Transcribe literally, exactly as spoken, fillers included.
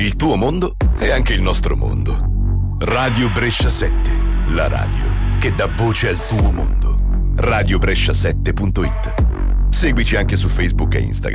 Il tuo mondo è anche il nostro mondo. Radio Brescia sette, la radio che dà voce al tuo mondo. radio brescia sette punto it. Seguici anche su Facebook e Instagram.